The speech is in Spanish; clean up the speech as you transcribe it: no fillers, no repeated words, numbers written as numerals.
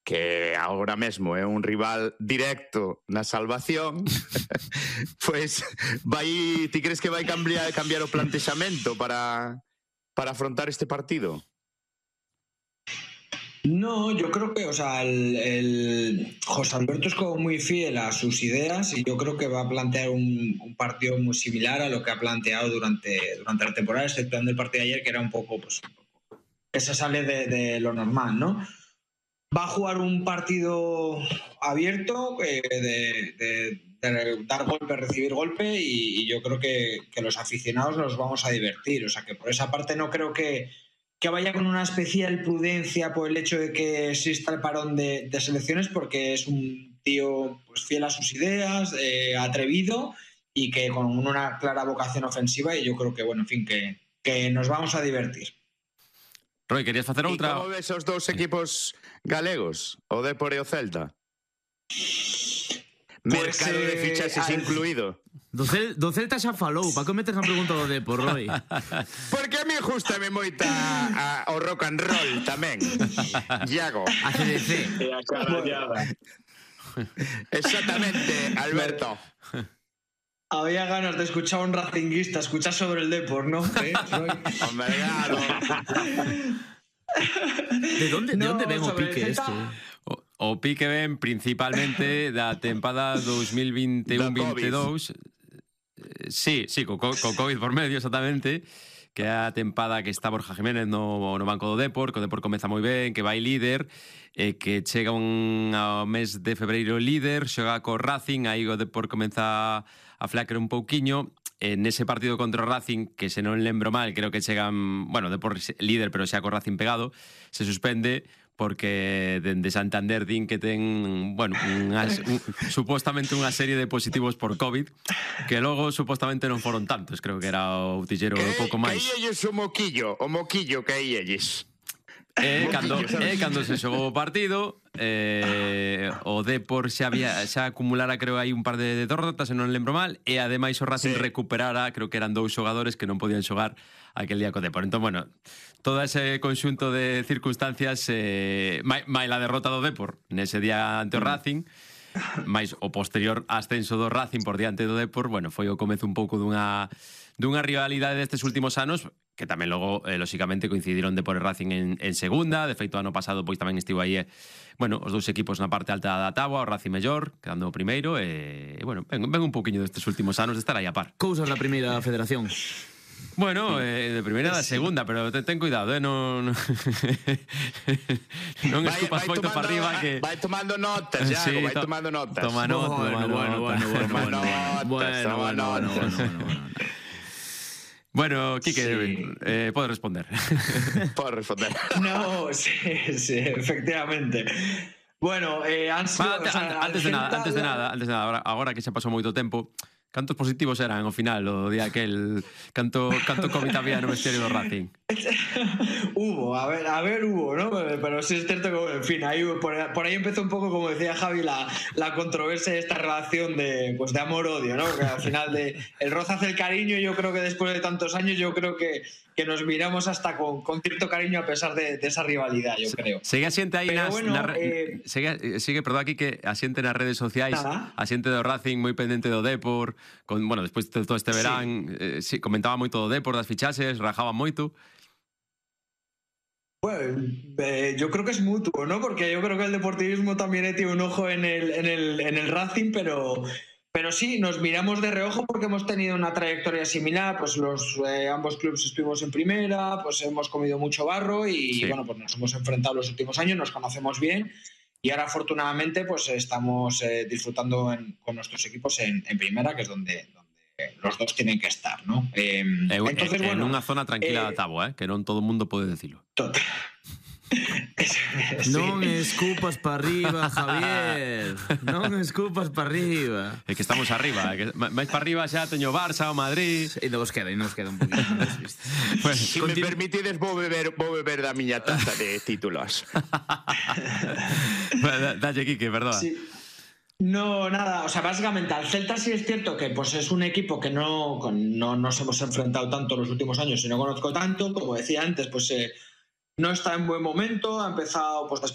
que agora mesmo é un rival directo na salvación, pois ti crees que vai cambiar o plantexamento para afrontar este partido? No, yo creo que, o sea, el José Alberto es como muy fiel a sus ideas y yo creo que va a plantear un partido muy similar a lo que ha planteado durante la temporada, exceptuando el partido de ayer, que era un poco, pues, que se sale de lo normal, ¿no? Va a jugar un partido abierto, de dar golpe, recibir golpe, y yo creo que los aficionados nos vamos a divertir. O sea, que por esa parte no creo que vaya con una especial prudencia por el hecho de que exista el parón de selecciones, porque es un tío, pues, fiel a sus ideas, atrevido y que con una clara vocación ofensiva, y yo creo que, bueno, en fin, que nos vamos a divertir. Roy, querías facer outra? E como ves os dous equipos galegos, o Depor e o Celta? Mercado de fichaxes incluído. Do Celta xa falou, para que metes a pregunta do Depor, Roy? Porque a mí gustame moita o rock and roll tamén. Iago. A CDC. E a carallada. Exactamente, Alberto. Había ganas de escuchar a un racinguista escuchar sobre el Depor, ¿no? Hombre, claro. ¿De dónde ven o pique este? O pique ven principalmente da tempada 2021-22. Sí, co COVID por medio, exactamente. Que é a tempada que está Borja Jiménez no banco do Depor, que o Depor comeza moi ben, que vai líder, que chega ao mes de febreiro líder, xoga co Racing, aí o Depor comeza a flaquear un pouquiño. Nese partido contra o Racing, que se non lembro mal, creo que chegan, bueno, Depor líder, pero xa co Racing pegado, se suspende porque dende Santander din que ten, bueno, supostamente unha serie de positivos por COVID, que logo supostamente non foron tantos, creo que era o utillero pouco máis. Caíelles o moquillo caíelles. Cando se xogou o partido, o Depor xa acumulara, creo, aí un par de derrotas, se non lembro mal, e ademais o Racing recuperara, creo que eran 2 xogadores que non podían xogar aquel día co Depor. Entón, bueno, todo ese conxunto de circunstancias, máis la derrota do Depor nese día ante o Racing, máis o posterior ascenso do Racing por diante do Depor, bueno, foi o comezo un pouco dunha rivalidade destes últimos anos, que tamén logo, lóxicamente, coincidiron Depor e Racing en segunda. De feito, ano pasado pois tamén estivo aí, bueno, os dous equipos na parte alta da táboa, o Racing mellor, quedando o primeiro, e, bueno, ven un pouquiño destes últimos anos de estar aí a par. Cousas da primeira federación. Bueno, de primeira da segunda, pero ten cuidado, non escupas moito para arriba, que vai tomando notas, Iago, vai tomando notas. Toma notas. Bueno, Quique, podes responder. Podes responder. No, sí, efectivamente. Bueno, antes de nada, agora que xa pasou moito tempo, cantos positivos eran ao final o día aquel? Canto COVID había no vestiario do Racing? Hubo, a ver, ¿no? Pero sí es cierto que, en fin, ahí, por ahí empezó un poco, como decía Javi, la controversia de esta relación de amor-odio, ¿no? Que al final el roce hace el cariño, y yo creo que después de tantos años, yo creo que nos miramos hasta con cierto cariño a pesar de esa rivalidad, yo creo. Sigue asiente aí sigue, perdón, aquí, que asiente nas redes sociais, asiente do Racing, moi pendente do Depor, bueno, despois de todo este verán, sí, comentaba moito do Depor, das fichaxes, rajaba moito. Bueno, yo creo que es mutuo, ¿no? Porque yo creo que el deportivismo también tiene un ojo en el Racing, pero sí, nos miramos de reojo porque hemos tenido una trayectoria similar, pues ambos clubes estuvimos en primera, pues hemos comido mucho barro y bueno, pues nos hemos enfrentado los últimos años, nos conocemos bien, y ahora afortunadamente pues estamos disfrutando con nuestros equipos en primera, que es donde los dos tienen que estar, ¿no? Entonces, bueno, en unha zona tranquila da táboa, que non todo o mundo pode decilo. Total. Non escupas para arriba, Javier. Non escupas para arriba. É que estamos arriba, máis para arriba xa teño Barça o Madrid. E nos queda un poquito. Si me permitides, vou beber da miña taza de títulos. Dalle, Quique, perdón. Sí. No, nada, o sea, básicamente al Celta sí es cierto que pues es un equipo que no nos hemos enfrentado tanto los últimos años y no conozco tanto, como decía antes, pues no está en buen momento, ha empezado pues